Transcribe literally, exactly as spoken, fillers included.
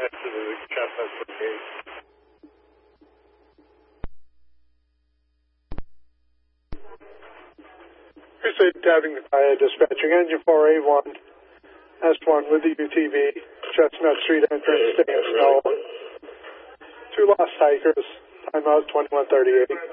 next to the Chestnut Brigade. Appreciate tapping the fire dispatching. Engine four A one, S one with the U T V, Chestnut Street entrance, staying snow. Two lost hikers, timeout twenty-one thirty-eight.